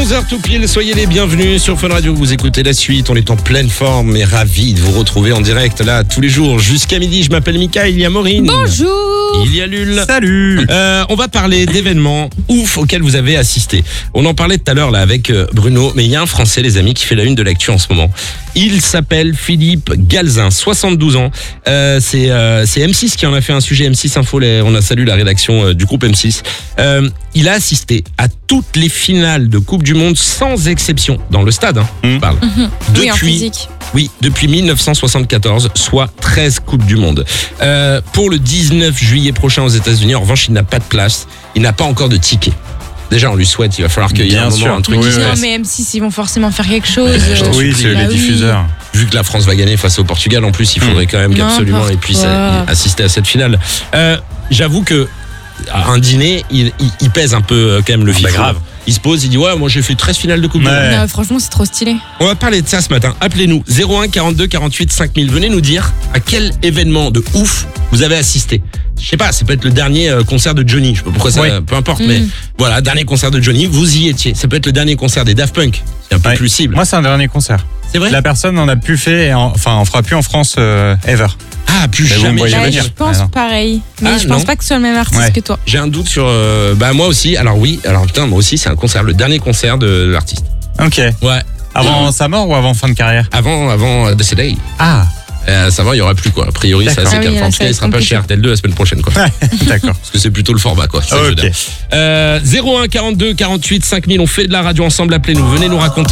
11h tout pile, soyez les bienvenus sur Fun Radio, vous écoutez la suite, on est en pleine forme et ravis de vous retrouver en direct là tous les jours jusqu'à midi. Je m'appelle Mika, il y a Maureen. Bonjour. Il y a Lul. Salut. On va parler d'événements ouf auxquels vous avez assisté. On en parlait tout à l'heure là avec Bruno, mais il y a un Français les amis qui fait la une de l'actu en ce moment. Il s'appelle Philippe Galzin, 72 ans. C'est M6 qui en a fait un sujet, M6 Info. On a salué la rédaction du groupe M6. Il a assisté à toutes les finales de Coupe du Monde sans exception dans le stade. On parle. Oui, en physique. Oui, depuis 1974, soit 13 Coupes du Monde. Pour le 19 juillet prochain aux États-Unis, en revanche, il n'a pas de place. Il n'a pas encore de ticket. Déjà, on lui souhaite, il va falloir qu'il y ait un moment, un truc qui se passe. Non, mais M6, ils vont forcément faire quelque chose. Oui, c'est les diffuseurs. Vu que la France va gagner face au Portugal, en plus, il faudrait quand même qu'absolument il puisse assister à cette finale. J'avoue que un dîner, il pèse un peu quand même le FIFA. Grave. Il se pose, il dit ouais, moi j'ai fait 13 finales de Coupe du Monde. Non, franchement, c'est trop stylé. On va parler de ça ce matin. Appelez-nous 01 42 48 5000. Venez nous dire à quel événement de ouf vous avez assisté. Je sais pas, ça peut être le dernier concert de Johnny. Je sais pas pourquoi ça, peu importe, mais voilà, dernier concert de Johnny, vous y étiez. Ça peut être le dernier concert des Daft Punk. C'est un peu plus cible. Moi, c'est un dernier concert. C'est vrai? La personne n'en a plus fait, on fera plus en France ever. Ah, plus Mais vous me jamais. voyez venir. Je pense pareil. Mais je non. pense pas que ce soit le même artiste que toi. J'ai un doute sur. Moi aussi. Alors oui. Alors putain, moi aussi, c'est un concert, le dernier concert de l'artiste. Ok. Ouais. Avant sa mort ou avant fin de carrière? Avant décédé. Ah. Ça va, il y aura plus quoi. A priori, c'est assez D'accord. calme. Ah oui, En tout cas, il sera pas chez RTL2 la semaine prochaine quoi. D'accord. Parce que c'est plutôt le format quoi. C'est ça que je veux dire. 01 42 48 5000. On fait de la radio ensemble. Appelez-nous. Venez nous raconter.